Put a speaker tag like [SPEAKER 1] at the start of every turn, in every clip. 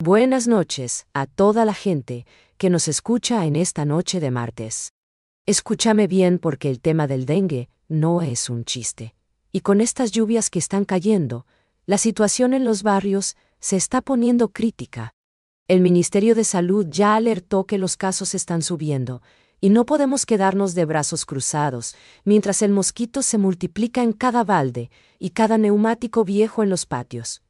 [SPEAKER 1] Buenas noches a toda la gente que nos escucha en esta noche de martes. Escúchame bien porque el tema del dengue no es un chiste. Y con estas lluvias que están cayendo, la situación en los barrios se está poniendo crítica. El Ministerio de Salud ya alertó que los casos están subiendo y no podemos quedarnos de brazos cruzados mientras el mosquito se multiplica en cada balde y cada neumático viejo en los patios.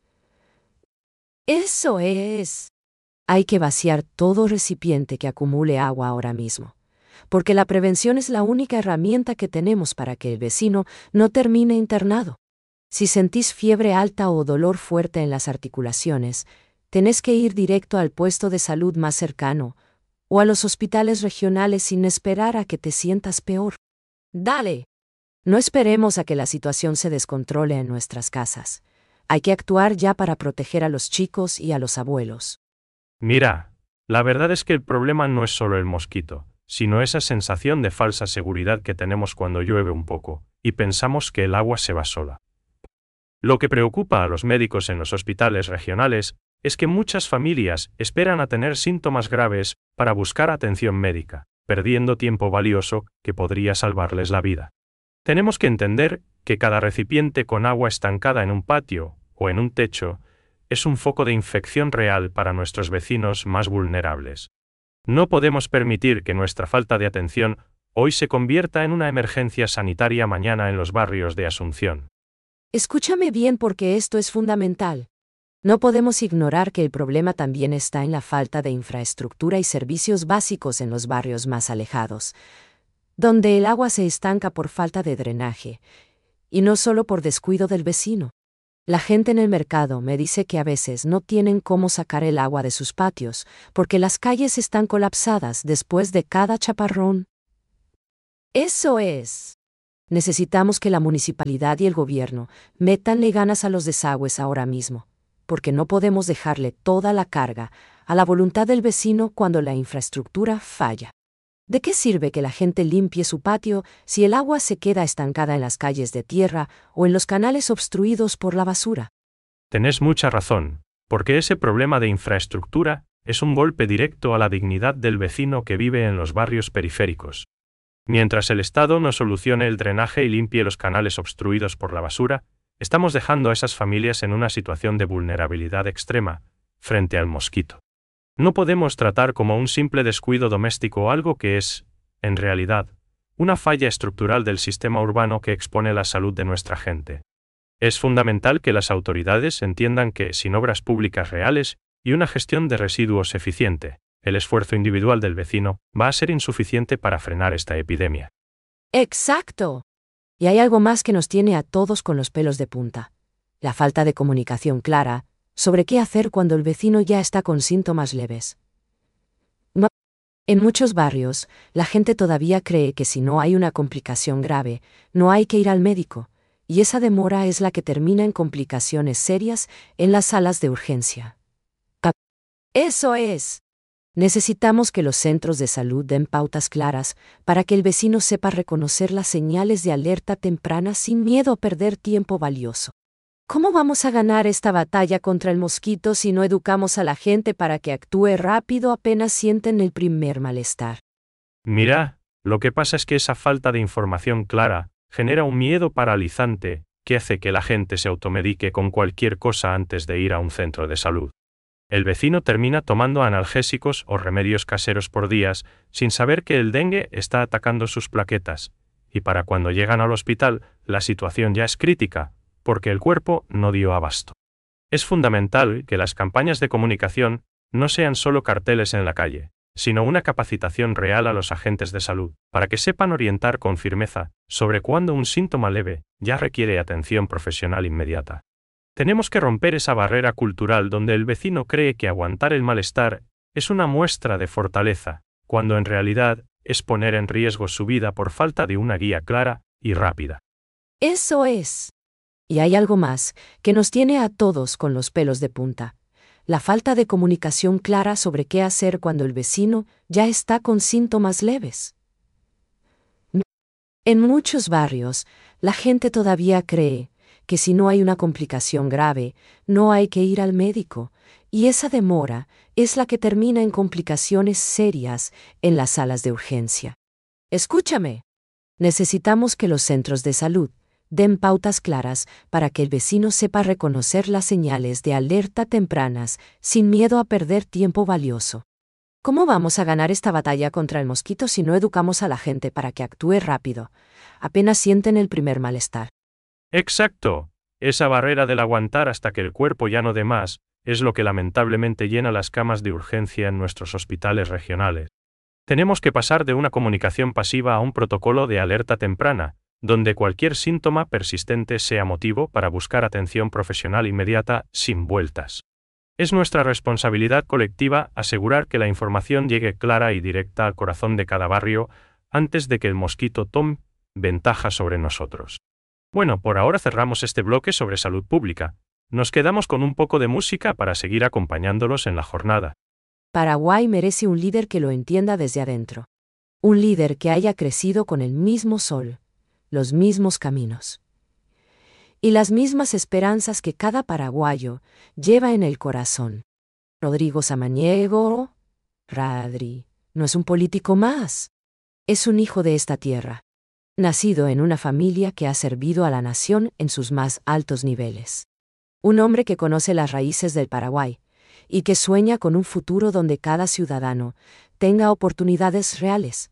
[SPEAKER 1] Eso es. Hay que vaciar todo recipiente que acumule agua ahora mismo, porque la prevención es la única herramienta que tenemos para que el vecino no termine internado. Si sentís fiebre alta o dolor fuerte en las articulaciones, tenés que ir directo al puesto de salud más cercano o a los hospitales regionales sin esperar a que te sientas peor. ¡Dale! No esperemos a que la situación se descontrole en nuestras casas. Hay que actuar ya para proteger a los chicos y a los abuelos.
[SPEAKER 2] Mira, la verdad es que el problema no es solo el mosquito, sino esa sensación de falsa seguridad que tenemos cuando llueve un poco, y pensamos que el agua se va sola. Lo que preocupa a los médicos en los hospitales regionales es que muchas familias esperan a tener síntomas graves para buscar atención médica, perdiendo tiempo valioso que podría salvarles la vida. Tenemos que entender que cada recipiente con agua estancada en un patio o en un techo es un foco de infección real para nuestros vecinos más vulnerables. No podemos permitir que nuestra falta de atención hoy se convierta en una emergencia sanitaria mañana en los barrios de Asunción.
[SPEAKER 1] Escúchame bien porque esto es fundamental. No podemos ignorar que el problema también está en la falta de infraestructura y servicios básicos en los barrios más alejados, donde el agua se estanca por falta de drenaje, y no solo por descuido del vecino. La gente en el mercado me dice que a veces no tienen cómo sacar el agua de sus patios, porque las calles están colapsadas después de cada chaparrón. Eso es. Necesitamos que la municipalidad y el gobierno metanle ganas a los desagües ahora mismo, porque no podemos dejarle toda la carga a la voluntad del vecino cuando la infraestructura falla. ¿De qué sirve que la gente limpie su patio si el agua se queda estancada en las calles de tierra o en los canales obstruidos por la basura?
[SPEAKER 2] Tenés mucha razón, porque ese problema de infraestructura es un golpe directo a la dignidad del vecino que vive en los barrios periféricos. Mientras el Estado no solucione el drenaje y limpie los canales obstruidos por la basura, estamos dejando a esas familias en una situación de vulnerabilidad extrema frente al mosquito. No podemos tratar como un simple descuido doméstico algo que es, en realidad, una falla estructural del sistema urbano que expone la salud de nuestra gente. Es fundamental que las autoridades entiendan que, sin obras públicas reales y una gestión de residuos eficiente, el esfuerzo individual del vecino va a ser insuficiente para frenar esta epidemia.
[SPEAKER 1] ¡Exacto! Y hay algo más que nos tiene a todos con los pelos de punta: la falta de comunicación clara sobre qué hacer cuando el vecino ya está con síntomas leves. En muchos barrios, la gente todavía cree que si no hay una complicación grave, no hay que ir al médico, y esa demora es la que termina en complicaciones serias en las salas de urgencia. Eso es. Necesitamos que los centros de salud den pautas claras para que el vecino sepa reconocer las señales de alerta temprana sin miedo a perder tiempo valioso. ¿Cómo vamos a ganar esta batalla contra el mosquito si no educamos a la gente para que actúe rápido apenas sienten el primer malestar?
[SPEAKER 2] Mira, lo que pasa es que esa falta de información clara genera un miedo paralizante que hace que la gente se automedique con cualquier cosa antes de ir a un centro de salud. El vecino termina tomando analgésicos o remedios caseros por días sin saber que el dengue está atacando sus plaquetas, y para cuando llegan al hospital la situación ya es crítica, porque el cuerpo no dio abasto. Es fundamental que las campañas de comunicación no sean solo carteles en la calle, sino una capacitación real a los agentes de salud, para que sepan orientar con firmeza sobre cuándo un síntoma leve ya requiere atención profesional inmediata. Tenemos que romper esa barrera cultural donde el vecino cree que aguantar el malestar es una muestra de fortaleza, cuando en realidad es poner en riesgo su vida por falta de una guía clara y rápida.
[SPEAKER 1] Eso es. Y hay algo más que nos tiene a todos con los pelos de punta: la falta de comunicación clara sobre qué hacer cuando el vecino ya está con síntomas leves. En muchos barrios, la gente todavía cree que si no hay una complicación grave, no hay que ir al médico, Y esa demora es la que termina en complicaciones serias en las salas de urgencia. Escúchame. Necesitamos que los centros de salud den pautas claras para que el vecino sepa reconocer las señales de alerta tempranas sin miedo a perder tiempo valioso. ¿Cómo vamos a ganar esta batalla contra el mosquito si no educamos a la gente para que actúe rápido, apenas sienten el primer malestar?
[SPEAKER 2] Exacto. Esa barrera del aguantar hasta que el cuerpo ya no dé más, es lo que lamentablemente llena las camas de urgencia en nuestros hospitales regionales. Tenemos que pasar de una comunicación pasiva a un protocolo de alerta temprana, donde cualquier síntoma persistente sea motivo para buscar atención profesional inmediata, sin vueltas. Es nuestra responsabilidad colectiva asegurar que la información llegue clara y directa al corazón de cada barrio antes de que el mosquito tome ventaja sobre nosotros. Bueno, por ahora cerramos este bloque sobre salud pública. Nos quedamos con un poco de música para seguir acompañándolos en la jornada.
[SPEAKER 1] Paraguay merece un líder que lo entienda desde adentro. Un líder que haya crecido con el mismo sol, los mismos caminos y las mismas esperanzas que cada paraguayo lleva en el corazón. Rodrigo Samaniego, Radri, no es un político más. Es un hijo de esta tierra, nacido en una familia que ha servido a la nación en sus más altos niveles. Un hombre que conoce las raíces del Paraguay y que sueña con un futuro donde cada ciudadano tenga oportunidades reales.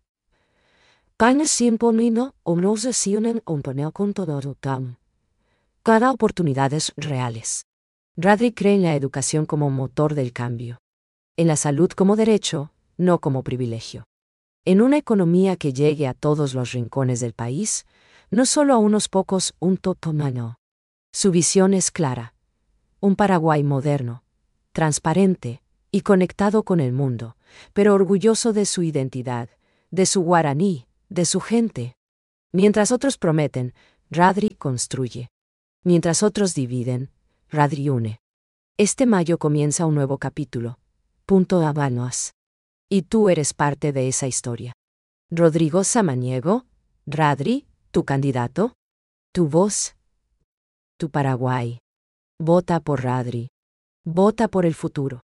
[SPEAKER 1] Cada oportunidades reales. Radri cree en la educación como motor del cambio. En la salud como derecho, no como privilegio. En una economía que llegue a todos los rincones del país, no solo a unos pocos, un totomano. Su visión es clara. Un Paraguay moderno, transparente y conectado con el mundo, pero orgulloso de su identidad, de su guaraní, de su gente. Mientras otros prometen, Radri construye. Mientras otros dividen, Radri une. Este mayo comienza un nuevo capítulo. Punto Habanos. Y tú eres parte de esa historia. Rodrigo Samaniego, Radri, tu candidato, tu voz, tu Paraguay. Vota por Radri. Vota por el futuro.